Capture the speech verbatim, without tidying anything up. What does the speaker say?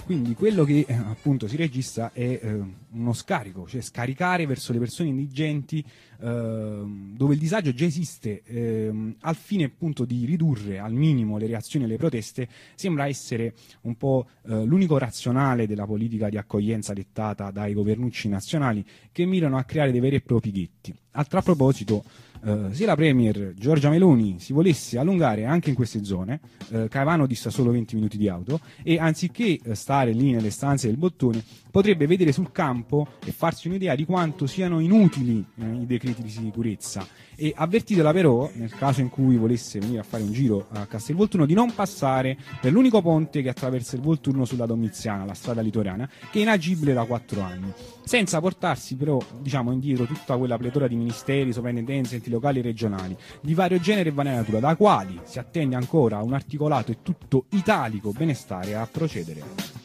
Quindi quello che eh, appunto si registra è eh, uno scarico, cioè scaricare verso le persone indigenti eh, dove il disagio già esiste, eh, al fine appunto di ridurre al minimo le reazioni alle proteste, sembra essere un po' eh, l'unico razionale della politica di accoglienza dettata dai governucci nazionali che mirano a creare dei veri e propri ghetti. A tal proposito, Uh, se la Premier Giorgia Meloni si volesse allungare anche in queste zone, uh, Caivano dista solo venti minuti di auto, e anziché uh, stare lì nelle stanze del bottone, potrebbe vedere sul campo e farsi un'idea di quanto siano inutili uh, i decreti di sicurezza. E avvertitela però, nel caso in cui volesse venire a fare un giro a Castelvolturno, di non passare per l'unico ponte che attraversa il Volturno sulla Domiziana, la strada litorana, che è inagibile da quattro anni, senza portarsi però, diciamo, indietro tutta quella pletora di ministeri, sovrintendenze, enti locali e regionali di vario genere e varia natura, da quali si attende ancora un articolato e tutto italico benestare a procedere.